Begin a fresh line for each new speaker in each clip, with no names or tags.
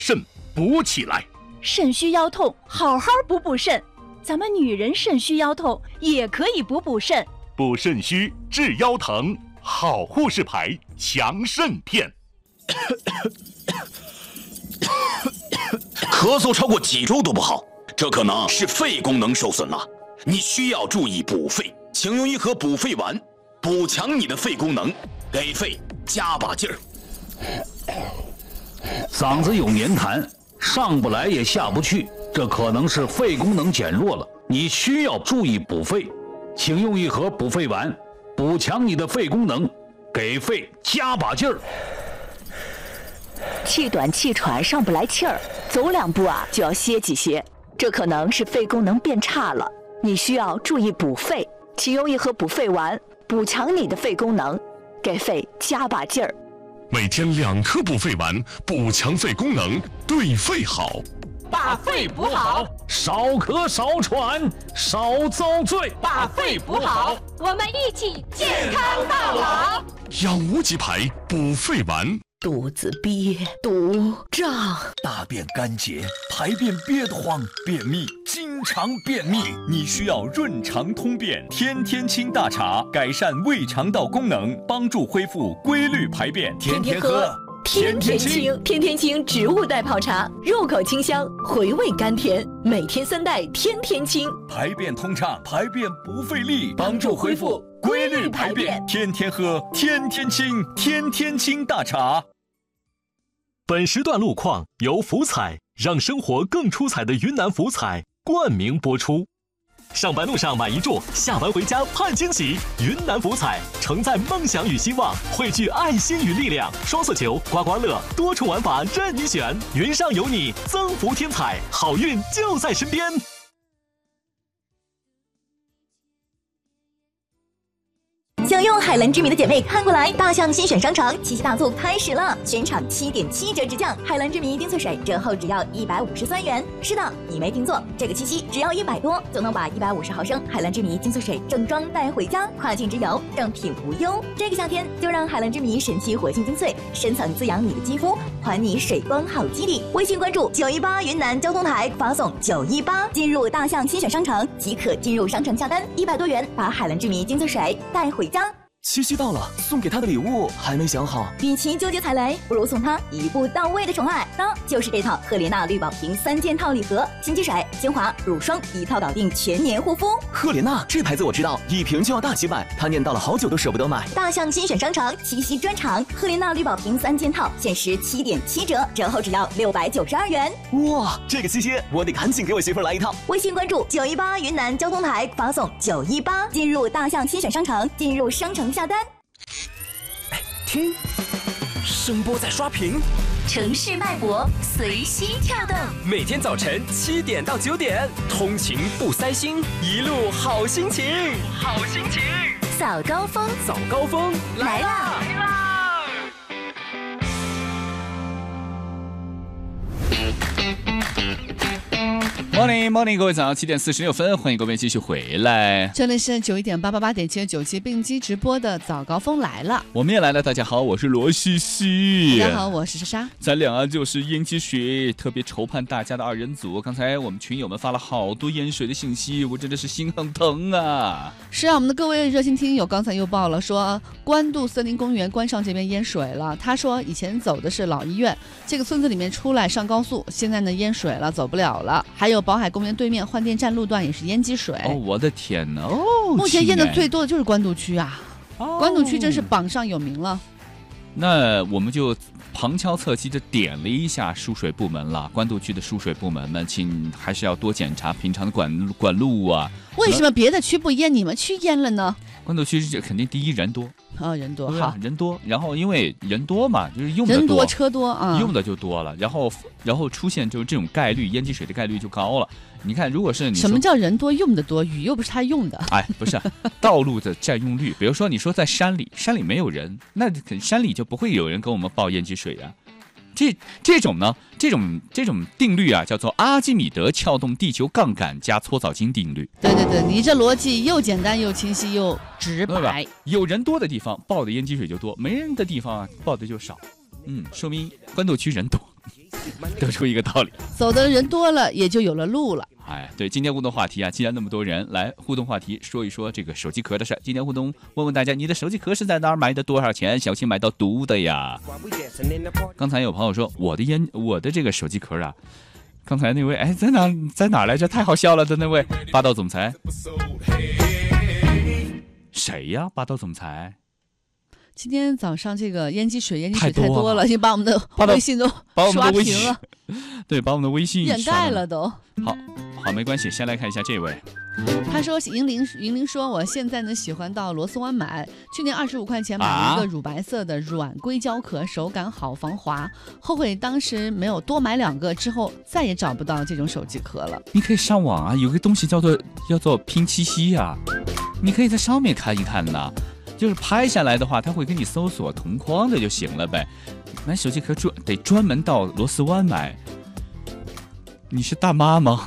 肾补起来。
肾虚腰痛，好好补肾。咱们女人肾虚腰痛也可以补肾。
补肾虚治腰疼，好护士牌强肾片。
咳嗽超过几周都不好，这可能是肺功能受损了。你需要注意补肺，请用一盒补肺丸，补强你的肺功能，给肺加把劲儿。
嗓子有黏痰，上不来也下不去，这可能是肺功能减弱了。你需要注意补肺，请用一盒补肺丸，补强你的肺功能，给肺加把劲儿。
气短气喘，上不来气儿，走2步就要歇几歇，这可能是肺功能变差了。你需要注意补肺，请用一盒补肺丸，补强你的肺功能，给肺加把劲儿。
每天2颗补肺丸，补强肺功能，对肺好。
把肺补好，
少咳少喘少遭罪。
把肺补好，
我们一起健康到老。
养无极牌补肺丸。
肚子憋、肚胀，
大便干结，排便憋得慌，便秘，经常便秘，你需要润肠通便天天清大茶，改善胃肠道功能，帮助恢复规律排便。天天喝，
天天清。天天清植物袋泡茶，入口清香，回味甘甜，每天3袋，天天清，
排便通畅，排便不费力，帮助恢复规律排便。天天喝，天天清，天天清大茶。
本时段路况由福彩让生活更出彩的云南福彩冠名播出。上班路上买一注，下班回家盼惊喜。云南福彩承载梦想与希望，汇聚爱心与力量。双色球、刮刮乐多重玩法任你选，云上有你，增福添彩，好运就在身边。
想用海蓝之谜的姐妹看过来，大象新选商城七夕大促开始了，全场7.7折直降，海蓝之谜丁翠水折后只要153元。是的，你没听错，这个七夕只要100多就能把150毫升海蓝之谜丁翠水正装带回家，跨境之游正品无忧。这个夏天就让海蓝之谜神奇活性精粹深层滋养你的肌肤，还你水光好肌理。微信关注918云南交通台，发送918进入大象新选商城即可进入商城下单，100多元把海蓝之谜精粹水带回家。
七夕到了，送给他的礼物还没想好。
与其纠结踩雷，不如送他一步到位的宠爱，那就是这套赫莲娜绿宝瓶3件套礼盒，新机水、精华、乳霜一套搞定全年护肤。
赫莲娜这牌子我知道，一瓶就要大几百，他念叨了好久都舍不得买。
大象新选商城七夕专场，赫莲娜绿宝瓶3件套，限时7.7折，折后只要692元。
哇，这个七夕我得赶紧给我媳妇来一套。
微信关注918云南交通台，发送918进入大象新选商城，进入商城下单。
听，声波在刷屏，
城市脉搏随心跳动。
每天早晨7点到9点，通勤不塞心，一路好心情，好心情。
早高峰，
早高峰
来啦！
Morning， 各位早上7点46分，欢迎各位继续回来。
这里是91.888.797并机直播的早高峰来了，
我们也来了。大家好，我是罗西西。
大家好，我是莎莎。
咱俩就是烟积水，特别愁盼大家的2人组。刚才我们群友们发了好多淹水的信息，我真的是心很疼啊。
是啊，我们的各位热心听友刚才又报了，说官渡森林公园关上这边淹水了。他说以前走的是老医院，这个村子里面出来上高速，现在呢淹水了，走不了了。还有宝海公园对面换电站路段也是淹积水。
哦，我的天哪！
目前淹的最多的就是官渡区啊，官渡区真是榜上有名了。
那我们就旁敲侧击的点了一下输水部门了，官渡区的输水部门们，请还是要多检查平常的管路啊。
为什么别的区不淹，你们区淹了呢？
官渡区肯定第一人多。
人多
好，人多，然后因为人多嘛，就是用的多，
人多车多啊，
用的就多了，然后出现就是这种概率，淹积水的概率就高了。你看，如果是你
什么叫人多用的多，雨又不是他用的，
哎，不是道路的占用率，比如说你说在山里没有人，那山里就不会有人跟我们报淹积水啊。这种呢，这种定律啊，叫做阿基米德撬动地球杠杆加搓澡巾定律。
对对对，你这逻辑又简单又清晰又直白。
有人多的地方报的淹积水就多，没人的地方啊报的就少。说明官渡区人多。 得出一个道理，
走的人多了，也就有了路了。
哎，对，今天互动话题啊，既然那么多人来互动话题，说一说这个手机壳的事。今天互动问问大家，你的手机壳是在哪儿买的，多少钱？小心买到毒的呀！刚才有朋友说我的这个手机壳啊，刚才那位哎在哪来着？太好笑了的那位霸道总裁，谁呀？霸道总裁？
今天早上这个烟机水太多了，已经把我们的微信都刷屏了。
对，把我们的微信
掩盖了都。
好，没关系。先来看一下这位，
他说云林说，我现在呢喜欢到螺丝湾买，去年25块钱买了一个乳白色的软硅胶壳，手感好防滑，后悔当时没有多买2个，之后再也找不到这种手机壳了。
你可以上网啊，有个东西叫做拼七夕啊，你可以在上面看一看呐。就是拍下来的话，他会给你搜索同框的就行了呗。买手机壳得专门到螺丝湾买。你是大妈吗？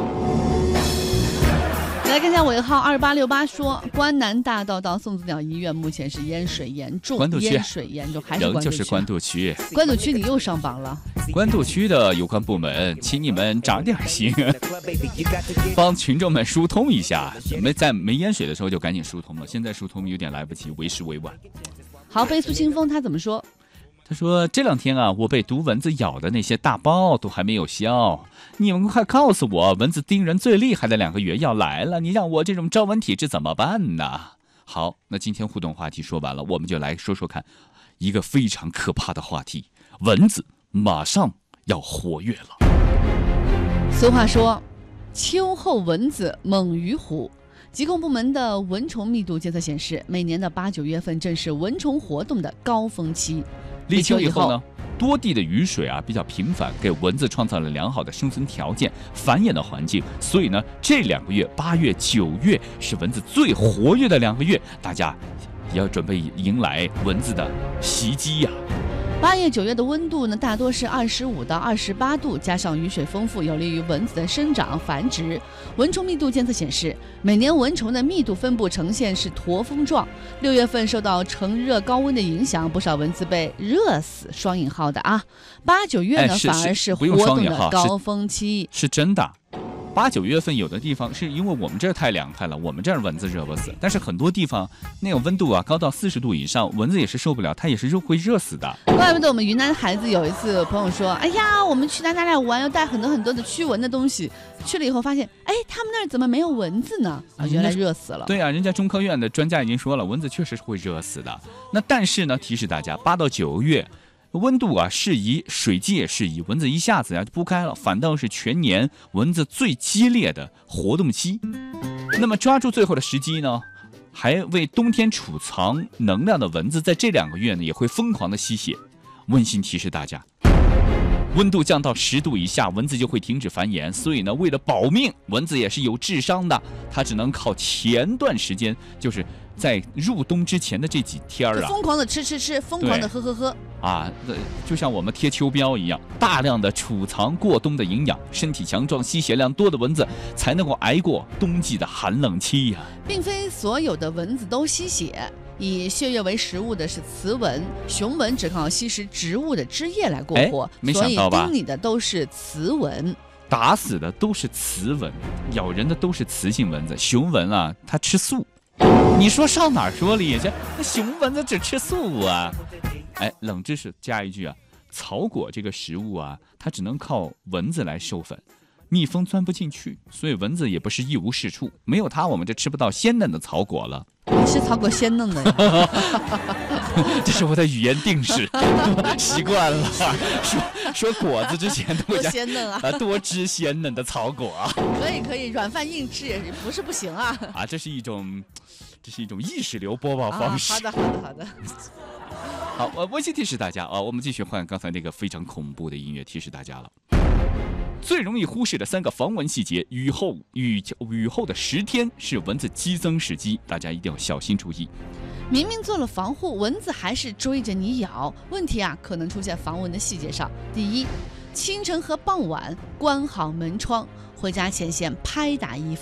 来看一下尾号2868说，关南大道到送子鸟医院目前是淹水严重，淹水严重，还是
仍旧是关渡区。
关渡区你又上榜了。
关渡区的有关部门，请你们长点心，帮群众们疏通一下。在没淹水的时候就赶紧疏通了，现在疏通有点来不及，为时未晚。
好，杯速清风他怎么说？
他说这2天啊，我被毒蚊子咬的那些大包都还没有消，你们快告诉我，蚊子叮人最厉害的2个月要来了，你让我这种皱纹体质怎么办呢？好，那今天互动话题说完了，我们就来说说看一个非常可怕的话题，蚊子马上要活跃了。
俗话说，秋后蚊子猛于虎。疾控部门的蚊虫密度监测显示，每年的8、9月份正是蚊虫活动的高峰期。
立秋以后呢，多地的雨水啊比较频繁，给蚊子创造了良好的生存条件、繁衍的环境。所以呢，这2个月8月、9月是蚊子最活跃的2个月，大家也要准备迎来蚊子的袭击呀。
8月、9月的温度呢，大多是25到28度，加上雨水丰富，有利于蚊子的生长繁殖。蚊虫密度监测显示，每年蚊虫的密度分布呈现是驼峰状。6月份受到橙热高温的影响，不少蚊子被热死（双引号的啊）。8、9月呢，反而是活动的高峰期，
是真的。8、9月份有的地方是因为我们这儿太凉快了，我们这儿蚊子热不死，但是很多地方那个温度啊高到40度以上，蚊子也是受不了，它也是会热死的。
怪不得我们云南孩子有一次朋友说，哎呀，我们去哪里玩要带很多的驱蚊的东西，去了以后发现，哎，他们那儿怎么没有蚊子呢？原来热死了。
对啊，人家中科院的专家已经说了，蚊子确实是会热死的。那但是呢，提示大家，8到9月。温度啊适宜，水季也适宜，蚊子一下子就不开了，反倒是全年蚊子最激烈的活动期。那么抓住最后的时机呢，还为冬天储藏能量的蚊子在这2个月呢也会疯狂的吸血。温馨提示大家，温度降到10度以下，蚊子就会停止繁衍，所以呢，为了保命，蚊子也是有智商的，它只能靠前段时间，就是在入冬之前的这几天啊，
疯狂的吃，疯狂的喝
啊，就像我们贴秋膘一样，大量的储藏过冬的营养，身体强壮、吸血量多的蚊子才能够挨过冬季的寒冷期呀。
并非所有的蚊子都吸血，以血液为食物的是雌蚊，雄蚊只靠吸食植物的枝叶来过活，
没想到吧？
所以叮你的都是雌蚊，
打死的都是雌蚊，咬人的都是雌性蚊子，雄蚊啊，它吃素。你说上哪儿说理去？那雄蚊子只吃素啊！哎，冷知识加一句啊，草果这个食物啊，它只能靠蚊子来授粉，蜜蜂钻不进去，所以蚊子也不是一无是处。没有它，我们就吃不到鲜嫩的草果了。
吃草果鲜嫩的呀？
这是我的语言定式，习惯了。说果子之前都会加
鲜嫩啊，
多汁鲜嫩的草果。
可以，软饭硬吃也不是不行啊。
啊，这是一种意识流播报方式。
好的。
好，我微信提示大家啊，我们继续换刚才那个非常恐怖的音乐提示大家了。最容易忽视的3个防蚊细节，雨后的10天是蚊子激增时机，大家一定要小心注意。
明明做了防护，蚊子还是追着你咬，问题啊可能出现防蚊的细节上。第一，清晨和傍晚关好门窗，回家前先拍打衣服。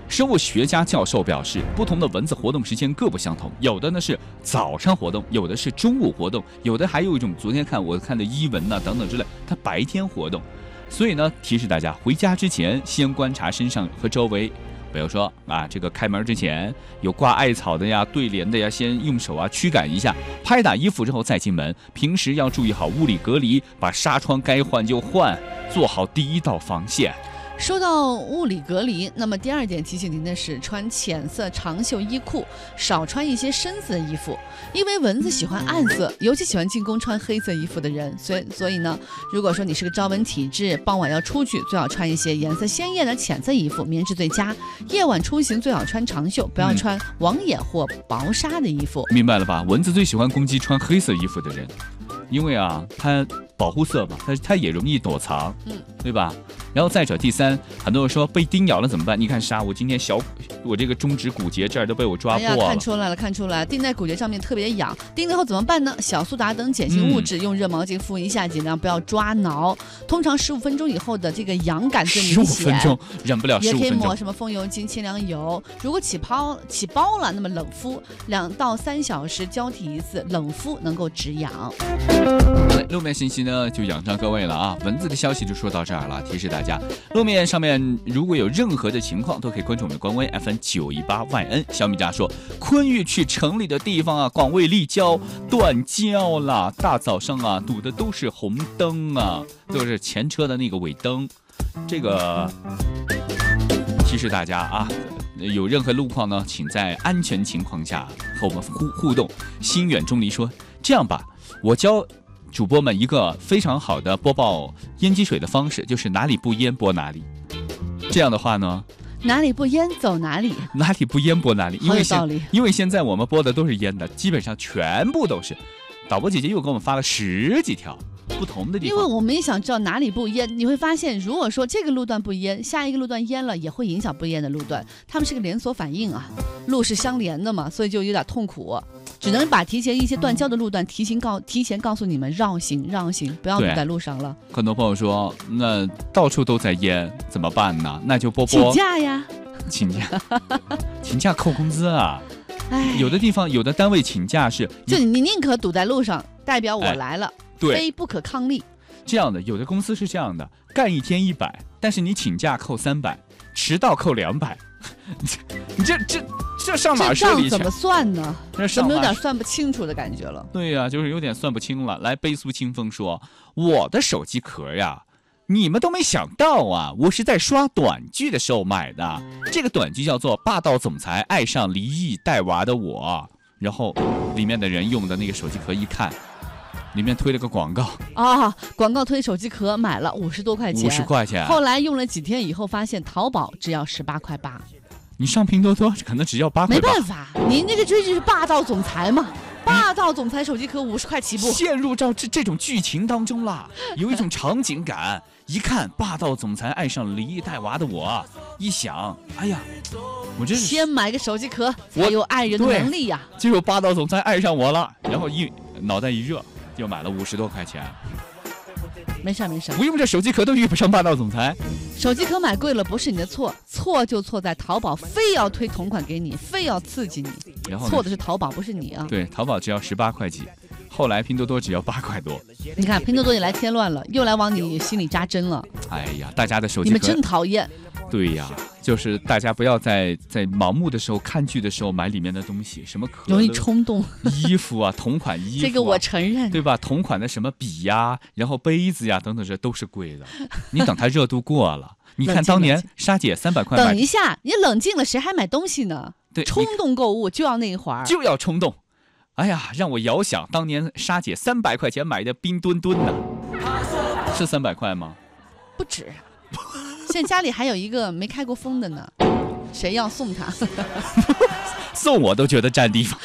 生物学家教授表示，不同的蚊子活动时间各不相同，有的呢是早上活动，有的是中午活动，有的还有一种昨天我看的伊蚊呐等等之类，它白天活动。所以呢，提示大家回家之前先观察身上和周围，比如说这个开门之前有挂艾草的呀、对联的呀，先用手驱赶一下，拍打衣服之后再进门。平时要注意好物理隔离，把纱窗该换就换，做好第一道防线。
说到物理隔离，那么第二点提醒您的是，穿浅色长袖衣裤，少穿一些深色的衣服，因为蚊子喜欢暗色，尤其喜欢进攻穿黑色衣服的人。所以呢，如果说你是个招蚊体质，傍晚要出去，最好穿一些颜色鲜艳的浅色衣服，棉质最佳。夜晚出行最好穿长袖，不要穿网眼或薄纱的衣服。
明白了吧？蚊子最喜欢攻击穿黑色衣服的人，因为它保护色嘛，它也容易躲藏，对吧？然后再者第三，很多人说被叮咬了怎么办？你看我今天我这个中指骨节这儿都被我抓破了。
看出来了，叮在骨节上面特别痒，叮了后怎么办呢？小苏打等碱性物质，用热毛巾敷一下，尽量不要抓挠。通常15分钟以后的这个痒感最明显。
15分钟忍不了15分钟。
也可以抹什么风油精、清凉油。如果起包了，那么冷敷2到3小时交替一次，冷敷能够止痒。
路面信息呢就养上各位了蚊子的消息就说到这儿了，提示大家，路面上面如果有任何的情况，都可以关注我们的官微 FN918YN。小米家说，昆玉去城里的地方广卫立交断交了，大早上堵的都是红灯都是前车的那个尾灯。这个提示大家有任何路况呢，请在安全情况下和我们互动。心远钟离说，这样吧，我教主播们一个非常好的播报淹积水的方式，就是哪里不淹播哪里。这样的话呢，
哪里不淹走哪里，
哪里不淹播哪里。
好有道理。
因为现在我们播的都是淹的，基本上全部都是。导播姐姐又给我们发了10几条不同的地方，
因为我们也想知道哪里不淹。你会发现，如果说这个路段不淹，下一个路段淹了，也会影响不淹的路段，它们是个连锁反应路是相连的嘛，所以就有点痛苦。只能把提前一些断交的路段提前告诉你们绕行，不要堵在路上了。
很多朋友说，那到处都在淹怎么办呢？那就播
请假呀，
请假扣工资有的地方有的单位请假是，
就你宁可堵在路上，代表我来了，非不可抗力。
这样的有的公司是这样的，干1天100，但是你请假扣300，迟到扣200。你这上哪说理去？
这账怎么算呢？
怎么
有点算不清楚的感觉了？
对呀，就是有点算不清了。来，悲苏清风说，我的手机壳你们都没想到我是在刷短剧的时候买的。这个短剧叫做《霸道总裁爱上离异带娃的我》，然后里面的人用的那个手机壳一看，里面推了个广告
广告推手机壳，买了50多块钱。
50块钱。
后来用了几天以后，发现淘宝只要18块8。
你上拼多多可能只要8块8。
没办法，您那个追剧是霸道总裁嘛？霸道总裁手机壳50块起步。
陷入到这种剧情当中了，有一种场景感。一看霸道总裁爱上离异带娃的我，一想，哎呀，我这是
先买个手机壳才有爱人的能力
结果霸道总裁爱上我了，然后脑袋一热就买了50多块钱。
没事，
不用这手机壳都遇不上霸道总裁。
手机壳买贵了不是你的错，错就错在淘宝非要推同款给你，非要刺激你。然后错的是淘宝，不是你
对，淘宝只要18块几，后来拼多多只要8块多。
你看拼多多也来添乱了，又来往你心里扎针了。
哎呀，大家的手机壳
你们真讨厌。
对呀，就是大家不要在盲目的时候看剧的时候买里面的东西，什么可
容易冲动，
衣服同款衣服
这个我承认，
对吧？同款的什么笔然后杯子等等，这都是贵的。你等它热度过了，你看当年莎姐300块买。
等一下，你冷静了，谁还买东西呢？
对，
冲动购物就要那一会儿，
就要冲动。哎呀，让我遥想当年莎姐300块钱买的冰墩墩呢，是300块吗？
不止。现在家里还有一个没开过封的呢，谁要送他？
送我都觉得占地方。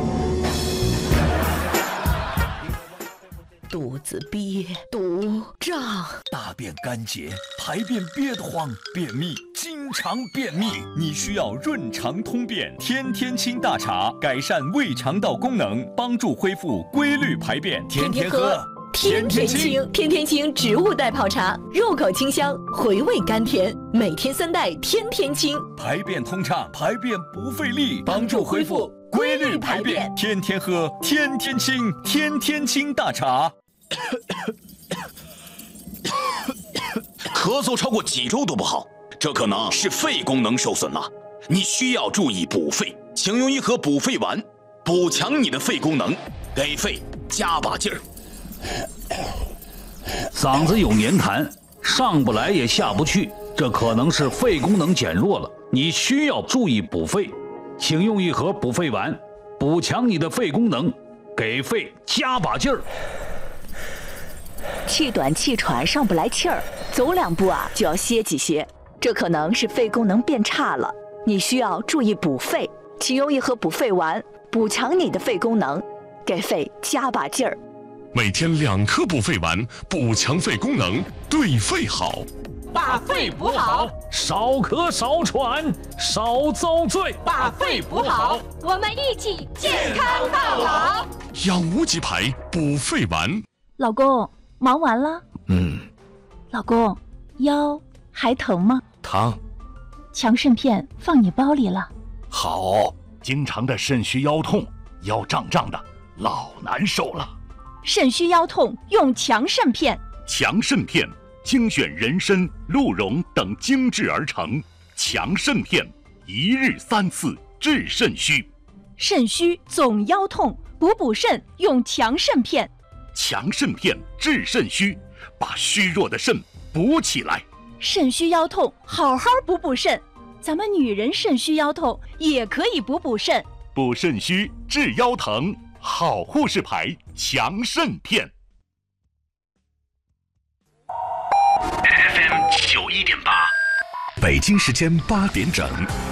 肚子憋，肚胀，
大便干结，排便憋得慌，便秘，经常便秘，你需要润肠通便天天清大茶，改善胃肠道功能，帮助恢复规律排便，天天喝
天天清，天天清植物代泡茶，入口清香，回味甘甜，每天3袋，天天清，
排便通畅，排便不费力，帮助恢复规律排便，天天喝，天天清，天天清大茶。
咳嗽超过几周都不好，这可能是肺功能受损了，你需要注意补肺，请用一盒补肺丸，补强你的肺功能，给肺加把劲儿。
嗓子有黏痰，上不来也下不去，这可能是肺功能减弱了，你需要注意补肺，请用一盒补肺丸，补强你的肺功能，给肺加把劲儿。
气短气喘上不来气儿，走2步就要歇几歇，这可能是肺功能变差了，你需要注意补肺，请用一盒补肺丸，补强你的肺功能，给肺加把劲儿。
每天2颗补肺丸，补强肺功能，对肺好，
把肺补好，
少咳少喘少遭罪，
把肺补好，
我们一起健康到老。
养无极牌补肺丸。
老公，忙完了？老公，腰还疼吗？
疼。
强肾片放你包里了。
好。经常的肾虚腰痛，腰胀胀的，老难受了。
肾虚腰痛用强肾片。
强肾片精选人参、鹿茸等精制而成，强肾片1日3次治肾虚。
肾虚总腰痛，补肾用强肾片。
强肾片治肾虚，把虚弱的肾补起来。
肾虚腰痛，好好补肾。咱们女人肾虚腰痛也可以补肾。
补肾虚治腰疼，好护士牌强肾片。
FM 91.8，北京时间8点整。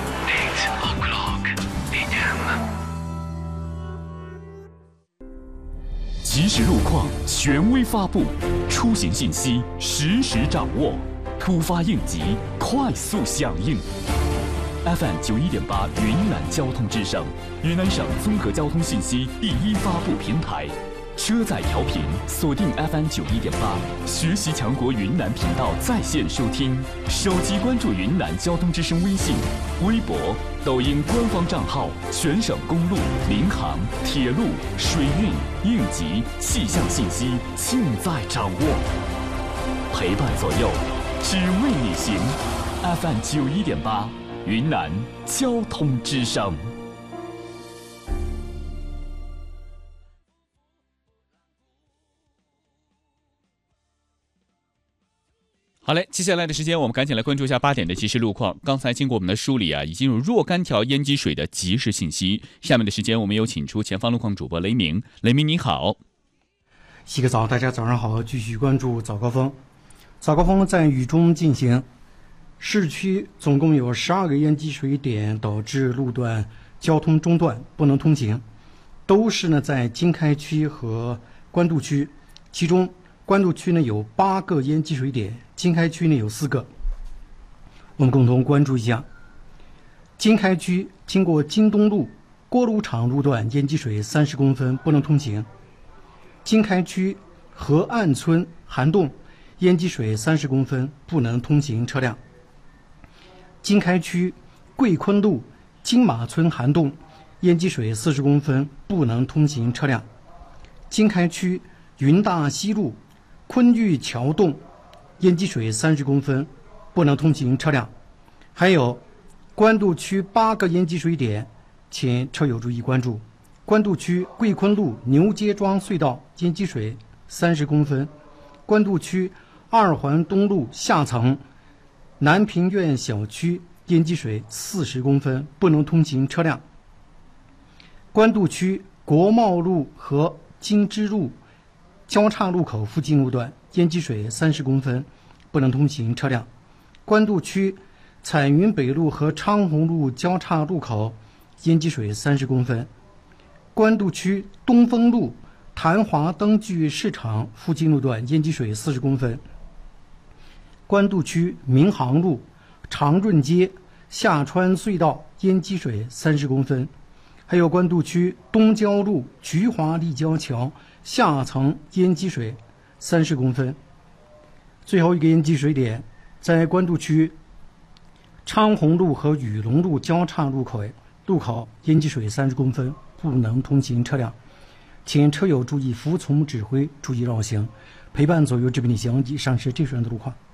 即时路况权威发布，出行信息实时掌握，突发应急快速响应。FM 91.8云南交通之声，云南省综合交通信息第一发布平台。车载调频锁定 FM 91.8，学习强国云南频道在线收听，手机关注云南交通之声微信、微博、抖音官方账号，全省公路、民航、铁路、水运、应急、气象信息尽在掌握，陪伴左右，只为你行。FM 91.8，云南交通之声。
好嘞，接下来的时间我们赶紧来关注一下8点的即时路况。刚才经过我们的梳理已进入若干条烟积水的即时信息。下面的时间我们有请出前方路况主播雷鸣。雷鸣你好。
洗个澡，大家早上好，继续关注早高峰。早高峰在雨中进行，市区总共有12个烟积水点导致路段交通中断不能通行，都是在经开区和官渡区，其中官渡区有8个烟积水点，经开区有4个。我们共同关注一下。经开区经过金东路、锅炉厂路段烟积水30公分不能通行。经开区河岸村涵洞烟积水30公分不能通行车辆。经开区桂坤路金马村涵洞烟积水40公分不能通行车辆。经开区云大西路昆玉桥洞烟积水30公分不能通行车辆。还有官渡区8个烟积水点，请车友注意关注。官渡区桂坤路牛街庄隧道烟积水30公分，官渡区2环东路下层南平苑小区烟积水40公分不能通行车辆。官渡区国贸路和金枝路交叉路口附近路段烟积水30公分不能通行车辆。官渡区彩云北路和昌洪路交叉路口烟积水30公分。官渡区东风路谭华灯具市场附近路段烟积水40公分。官渡区民航路长润街下川隧道烟积水30公分。还有官渡区东郊路菊华立交桥下层烟积水 30公分。最后一个应急水点，在官渡区昌洪路和雨龙路交叉路口应急水30公分，不能通行车辆，请车友注意服从指挥，注意绕行，陪伴左右这边的行。以上是这段的路况。